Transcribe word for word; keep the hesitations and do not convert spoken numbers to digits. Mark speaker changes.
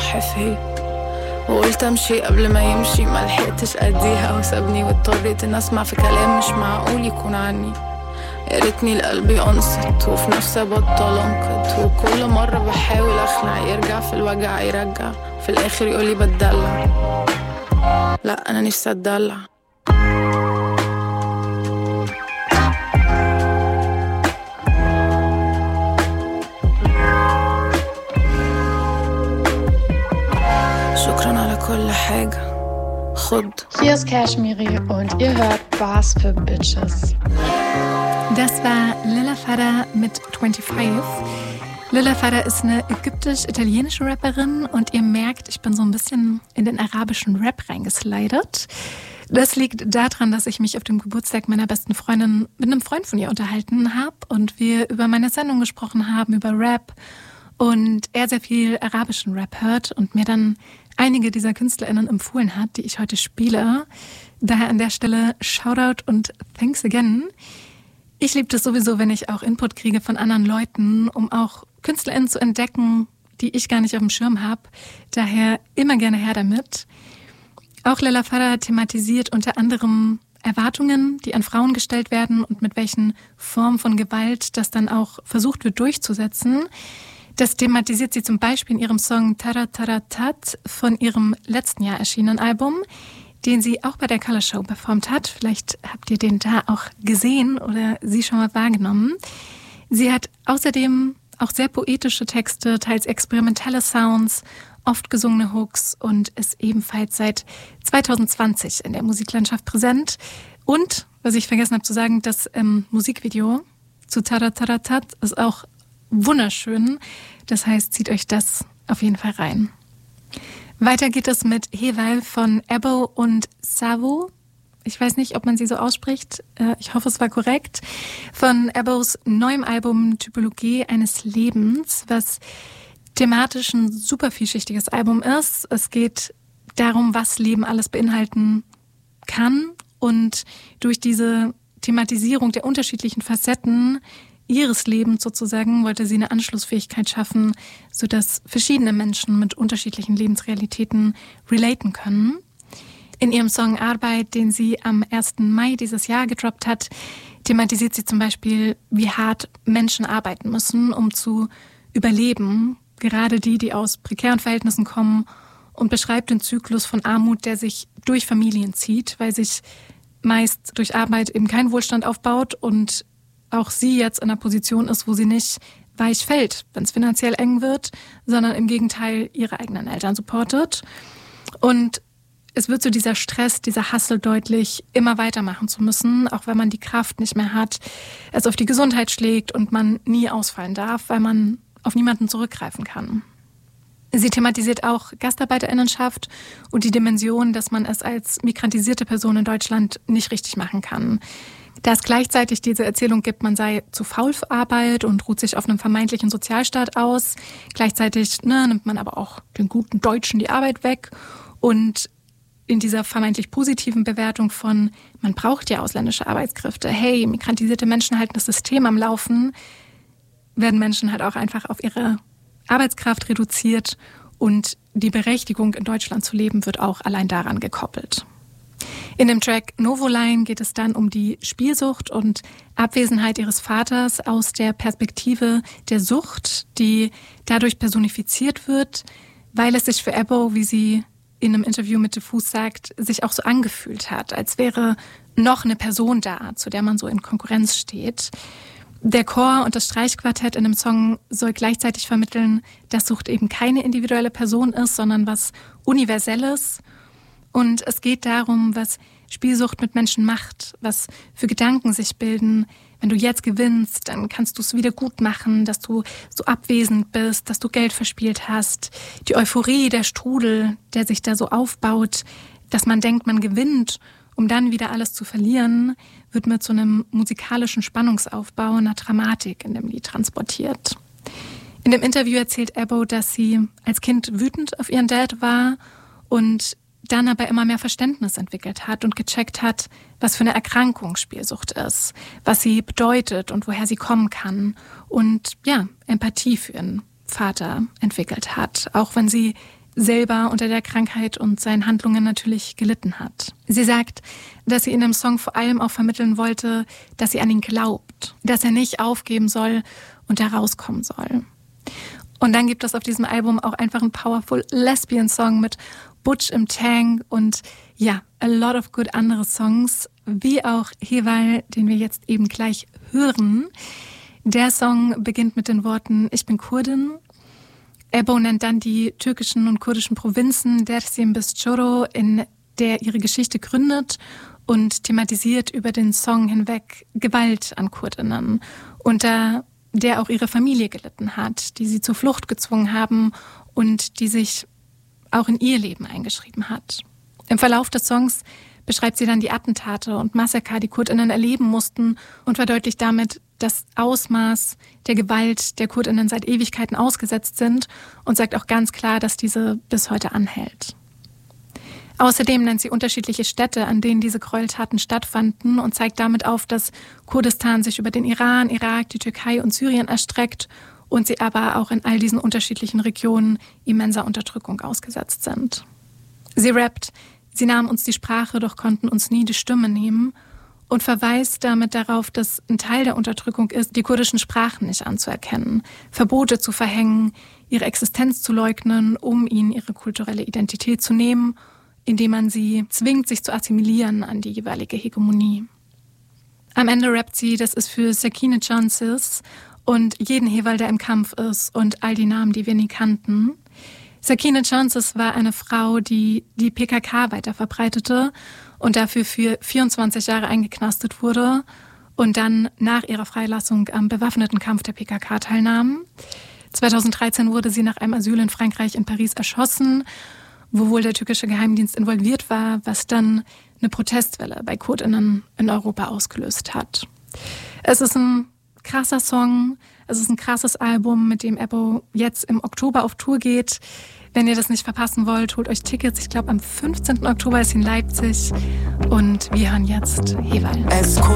Speaker 1: الصح فيه، وقلت امشي قبل ما يمشي، ما لحقتش اديها وسابني، واضطريت ان اسمع في كلام مش معقول يكون عني. يا ريتني القلب ينصت وفي نفسي بطل انقد، وكل مرة بحاول اخلع يرجع في الوجع يرجع، في الاخر يقولي بتدلع. لا انا نفسي اتدلع. شكرا على كل حاجة. خد.
Speaker 2: Hier ist Kashmiri und ihr hört Bars für Bitches.
Speaker 3: Das war Lilla Fada mit fünfundzwanzig. Lilla Fada ist eine ägyptisch-italienische Rapperin und ihr merkt, ich bin so ein bisschen in den arabischen Rap reingeslidet. Das liegt daran, dass ich mich auf dem Geburtstag meiner besten Freundin mit einem Freund von ihr unterhalten habe und wir über meine Sendung gesprochen haben, über Rap, und er sehr viel arabischen Rap hört und mir dann einige dieser KünstlerInnen empfohlen hat, die ich heute spiele. Daher an der Stelle Shoutout und Thanks again. Ich liebe das sowieso, wenn ich auch Input kriege von anderen Leuten, um auch KünstlerInnen zu entdecken, die ich gar nicht auf dem Schirm habe. Daher immer gerne her damit. Auch Lilla Fada thematisiert unter anderem Erwartungen, die an Frauen gestellt werden und mit welchen Formen von Gewalt das dann auch versucht wird durchzusetzen. Das thematisiert sie zum Beispiel in ihrem Song Tara Tara Tat von ihrem letzten Jahr erschienenen Album, den sie auch bei der Color Show performt hat. Vielleicht habt ihr den da auch gesehen oder sie schon mal wahrgenommen. Sie hat außerdem auch sehr poetische Texte, teils experimentelle Sounds, oft gesungene Hooks und ist ebenfalls seit zwanzig zwanzig in der Musiklandschaft präsent. Und, was ich vergessen habe zu sagen, das ähm, Musikvideo zu Tara Tara Tat ist auch wunderschön. Das heißt, zieht euch das auf jeden Fall rein. Weiter geht es mit Heval von Ebo und Savo. Ich weiß nicht, ob man sie so ausspricht. Ich hoffe, es war korrekt. Von Ebos neuem Album Typologie eines Lebens, was thematisch ein super vielschichtiges Album ist. Es geht darum, was Leben alles beinhalten kann. Und durch diese Thematisierung der unterschiedlichen Facetten ihres Lebens sozusagen wollte sie eine Anschlussfähigkeit schaffen, sodass verschiedene Menschen mit unterschiedlichen Lebensrealitäten relaten können. In ihrem Song Arbeit, den sie am ersten Mai dieses Jahr gedroppt hat, thematisiert sie zum Beispiel, wie hart Menschen arbeiten müssen, um zu überleben, gerade die, die aus prekären Verhältnissen kommen, und beschreibt den Zyklus von Armut, der sich durch Familien zieht, weil sich meist durch Arbeit eben kein Wohlstand aufbaut und auch sie jetzt in einer Position ist, wo sie nicht weich fällt, wenn es finanziell eng wird, sondern im Gegenteil ihre eigenen Eltern supportet. Und es wird so dieser Stress, dieser Hustle deutlich, immer weitermachen zu müssen, auch wenn man die Kraft nicht mehr hat, es auf die Gesundheit schlägt und man nie ausfallen darf, weil man auf niemanden zurückgreifen kann. Sie thematisiert auch GastarbeiterInnenschaft und die Dimension, dass man es als migrantisierte Person in Deutschland nicht richtig machen kann. Da es gleichzeitig diese Erzählung gibt, man sei zu faul für Arbeit und ruht sich auf einem vermeintlichen Sozialstaat aus. Gleichzeitig ne, nimmt man aber auch den guten Deutschen die Arbeit weg. Und in dieser vermeintlich positiven Bewertung von, man braucht ja ausländische Arbeitskräfte, hey, migrantisierte Menschen halten das System am Laufen, werden Menschen halt auch einfach auf ihre Arbeitskraft reduziert und die Berechtigung, in Deutschland zu leben, wird auch allein daran gekoppelt. In dem Track Novoline geht es dann um die Spielsucht und Abwesenheit ihres Vaters aus der Perspektive der Sucht, die dadurch personifiziert wird, weil es sich für Ebo, wie sie in einem Interview mit Diffus sagt, sich auch so angefühlt hat, als wäre noch eine Person da, zu der man so in Konkurrenz steht. Der Chor und das Streichquartett in dem Song soll gleichzeitig vermitteln, dass Sucht eben keine individuelle Person ist, sondern was Universelles. Und es geht darum, was Spielsucht mit Menschen macht, was für Gedanken sich bilden. Wenn du jetzt gewinnst, dann kannst du es wieder gut machen, dass du so abwesend bist, dass du Geld verspielt hast. Die Euphorie, der Strudel, der sich da so aufbaut, dass man denkt, man gewinnt, um dann wieder alles zu verlieren, wird mit so einem musikalischen Spannungsaufbau, einer Dramatik in dem Lied transportiert. In dem Interview erzählt Ebo, dass sie als Kind wütend auf ihren Dad war und dann aber immer mehr Verständnis entwickelt hat und gecheckt hat, was für eine Erkrankung Spielsucht ist, was sie bedeutet und woher sie kommen kann und ja, Empathie für ihren Vater entwickelt hat, auch wenn sie selber unter der Krankheit und seinen Handlungen natürlich gelitten hat. Sie sagt, dass sie in dem Song vor allem auch vermitteln wollte, dass sie an ihn glaubt, dass er nicht aufgeben soll und da rauskommen soll. Und dann gibt es auf diesem Album auch einfach einen powerful Lesbian-Song mit Butch im Tank und ja, a lot of good andere Songs, wie auch Heval, den wir jetzt eben gleich hören. Der Song beginnt mit den Worten Ich bin Kurdin. Ebru nennt dann die türkischen und kurdischen Provinzen Dersim bis Çorum, in der ihre Geschichte gründet und thematisiert über den Song hinweg Gewalt an Kurdinnen, unter der auch ihre Familie gelitten hat, die sie zur Flucht gezwungen haben und die sich auch in ihr Leben eingeschrieben hat. Im Verlauf des Songs beschreibt sie dann die Attentate und Massaker, die Kurdinnen erleben mussten und verdeutlicht damit das Ausmaß der Gewalt, der Kurdinnen seit Ewigkeiten ausgesetzt sind und sagt auch ganz klar, dass diese bis heute anhält. Außerdem nennt sie unterschiedliche Städte, an denen diese Gräueltaten stattfanden und zeigt damit auf, dass Kurdistan sich über den Iran, Irak, die Türkei und Syrien erstreckt und sie aber auch in all diesen unterschiedlichen Regionen immenser Unterdrückung ausgesetzt sind. Sie rappt: Sie nahmen uns die Sprache, doch konnten uns nie die Stimme nehmen und verweist damit darauf, dass ein Teil der Unterdrückung ist, die kurdischen Sprachen nicht anzuerkennen, Verbote zu verhängen, ihre Existenz zu leugnen, um ihnen ihre kulturelle Identität zu nehmen, indem man sie zwingt, sich zu assimilieren an die jeweilige Hegemonie. Am Ende rappt sie, das ist für Sakine Cansis und jeden Heval, der im Kampf ist und all die Namen, die wir nie kannten. Sakine Cansis war eine Frau, die die P K K weiter verbreitete und dafür für vierundzwanzig Jahre eingeknastet wurde und dann nach ihrer Freilassung am bewaffneten Kampf der P K K teilnahm. zweitausenddreizehn wurde sie nach einem Asyl in Frankreich in Paris erschossen, wo wohl der türkische Geheimdienst involviert war, was dann eine Protestwelle bei Kurdinnen in Europa ausgelöst hat. Es ist ein krasser Song, es ist ein krasses Album, mit dem Ebru jetzt im Oktober auf Tour geht. Wenn ihr das nicht verpassen wollt, holt euch Tickets. Ich glaube, am fünfzehnten Oktober ist sie in Leipzig. Und wir hören jetzt Heval.